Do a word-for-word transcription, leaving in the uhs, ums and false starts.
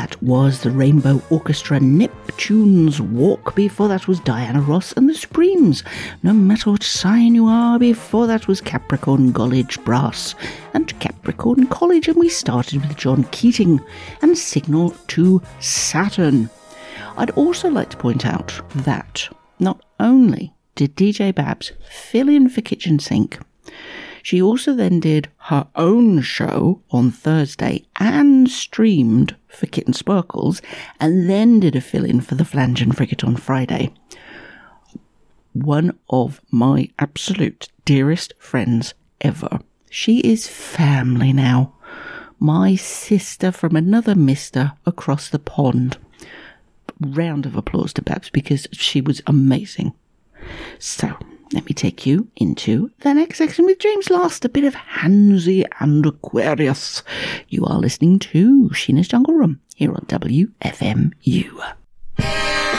that was the Rainbow Orchestra Neptune's Walk. Before that was Diana Ross and the Supremes. No Matter What Sign You Are. Before that was Capricorn College Brass and Capricorn College. And we started with John Keating and Signal to Saturn. I'd also like to point out that not only did D J Babs fill in for Kitchen Sink, she also then did her own show on Thursday and streamed for Kitten Sparkles, and then did a fill-in for the Flange and Frigate on Friday. One of my absolute dearest friends ever. She is family now. My sister from another mister across the pond. Round of applause to Babs because she was amazing. So, let me take you into the next section with James Last, a bit of Hansi and Aquarius. You are listening to Sheena's Jungle Room here on W F M U.